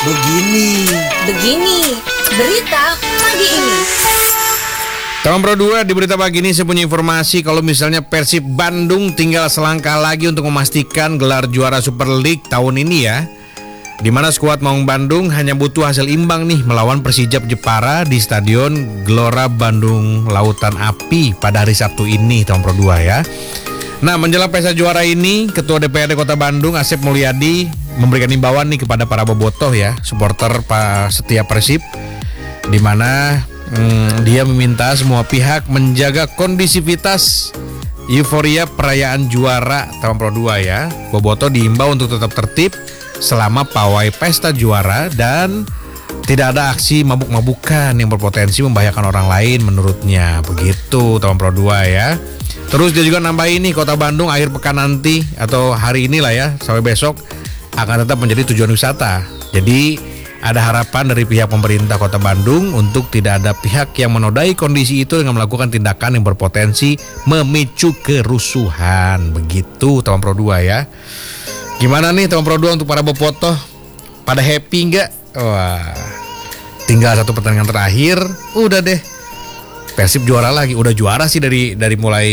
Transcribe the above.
Begini berita pagi ini. Tahun Pro 2 di berita pagi ini saya punya informasi kalau misalnya Persib Bandung tinggal selangkah lagi untuk memastikan gelar juara Super League tahun ini ya. Di mana skuad Maung Bandung hanya butuh hasil imbang nih melawan Persijap Jepara di Stadion Gelora Bandung Lautan Api pada hari Sabtu ini tahun Pro 2 ya. Nah, menjelang pesta juara ini, Ketua DPRD Kota Bandung Asep Mulyadi memberikan imbauan nih kepada para bobotoh ya, supporter setia Persib, di mana dia meminta semua pihak menjaga kondisivitas euforia perayaan juara tahun Pro 2 ya. Bobotoh diimbau untuk tetap tertib selama pawai pesta juara dan tidak ada aksi mabuk-mabukan yang berpotensi membahayakan orang lain menurutnya. Begitu tahun Pro 2 ya. Terus dia juga nambahin nih, Kota Bandung akhir pekan nanti atau hari inilah ya sampai besok akan tetap menjadi tujuan wisata. Jadi ada harapan dari pihak pemerintah Kota Bandung untuk tidak ada pihak yang menodai kondisi itu dengan melakukan tindakan yang berpotensi memicu kerusuhan. Begitu tahun Pro 2 ya. Gimana nih tahun Pro 2 untuk para bobotoh? Pada happy nggak? Wah, tinggal satu pertandingan terakhir, udah deh Persib juara lagi. Udah juara sih dari mulai